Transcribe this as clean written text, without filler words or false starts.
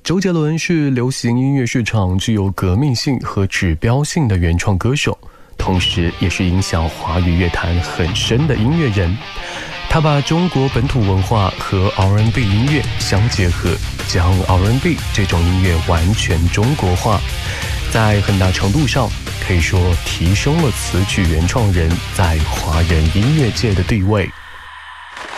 周杰伦是流行音乐市场具有革命性和指标性的原创歌手，同时也是影响华语乐坛很深的音乐人。他把中国本土文化和 R&B 音乐相结合，将 R&B 这种音乐完全中国化，在很大程度上可以说提升了词曲原创人在华人音乐界的地位。